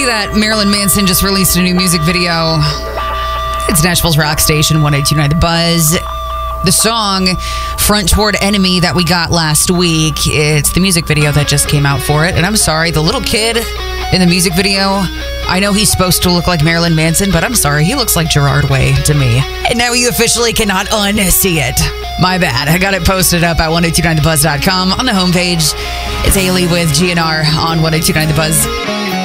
That Marilyn Manson just released a new music video. It's Nashville's rock station, 102.9 The Buzz. The song Front Toward Enemy that we got last week, it's the music video that just came out for it. And I'm sorry, the little kid in the music video, I know he's supposed to look like Marilyn Manson, but I'm sorry, he looks like Gerard Way to me. And now you officially cannot unsee it. My bad. I got it posted up at 1029thebuzz.com on the homepage. It's Haley with GNR on 1029 The Buzz.